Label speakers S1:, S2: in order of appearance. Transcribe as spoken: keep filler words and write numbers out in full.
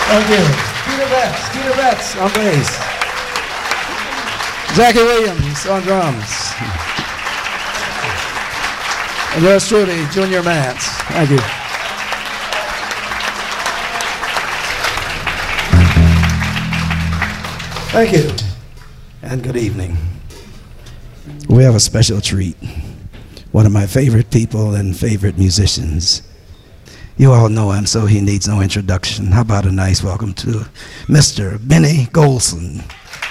S1: Thank you. Skeeter Betts, Skeeter Betts on bass. Jackie Williams on drums. And yours truly, Junior Mance. Thank you. Thank you. And good evening. We have a special treat. One of my favorite people and favorite musicians. You all know him, so he needs no introduction. How about a nice welcome to Mister Benny Golson.